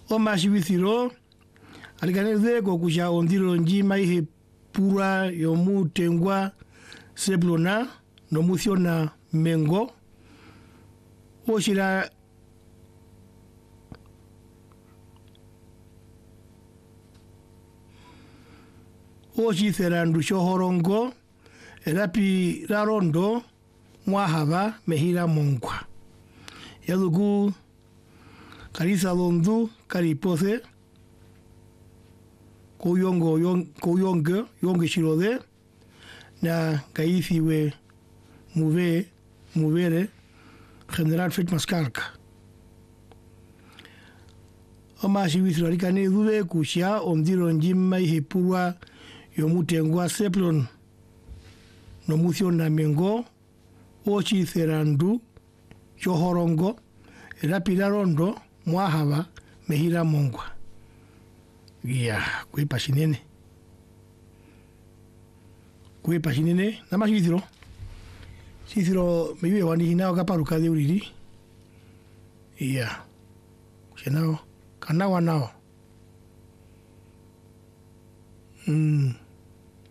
O mashivithiro alikaneze kokusha ondiro njima ihe pura yomu tengwa seplona no muciona mengo oshira oshitherandu shohorongo erapi rarondo mwahava mehira mongwa yaduku karisa londu karipose kuyonge shirode na kaithiwe muvere General Fred Mascarca. Oma shivithiro alikane duve kushia ondiro njima ihe purwa yomutengwa seplon no mucio na mengo ochi therandu chohorongo erapira rondo mwahava mehira mongwa kwe pashinene nama shivithiro mewe wani hinao kaparuka de uriri shenao kanawa nao